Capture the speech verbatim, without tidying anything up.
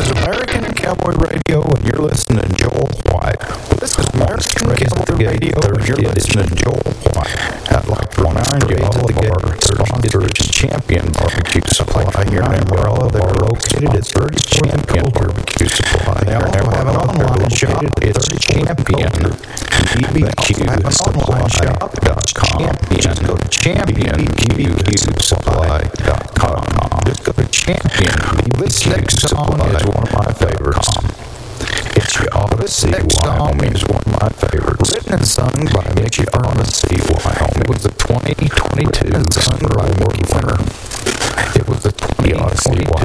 is American Cowboy Radio, and you're listening to Joel White. Well, this is American Cowboy Radio, and you're listening to Joel White. I'd like to remind you all of our sponsors, Champion Barbecue Supply here in Amarillo. They're located at thirty Champion Barbecue Supply. They also have an online shop. It's Champion B B Q Supply dot com. Just go to Champion B B Q Supply dot com. Just go to Champion. This next song is one of my favorites. It's You Ought to See Wyoming is one of my favorites. Written and sung by Mickey Ought to See Wyoming. It was the twenty twenty-two sung by Mickey winner. It was the twenty twenty-two